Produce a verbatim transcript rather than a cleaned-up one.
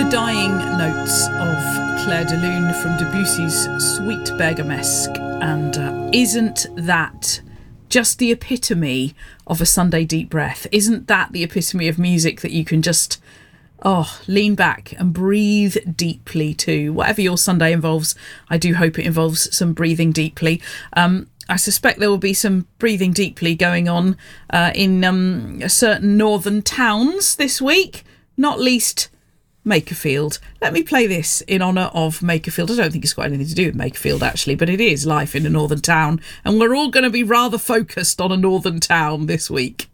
Dying notes of Claire de Lune from Debussy's Sweet Bergamesque, and uh, isn't that just the epitome of a Sunday deep breath? Isn't that the epitome of music that you can just oh lean back and breathe deeply to? Whatever your Sunday involves, I do hope it involves some breathing deeply. Um, I suspect there will be some breathing deeply going on uh, in um, certain northern towns this week, not least Makerfield. Let me play this in honour of Makerfield. I don't think it's got anything to do with Makerfield, actually, but it is life in a northern town, and we're all going to be rather focused on a northern town this week.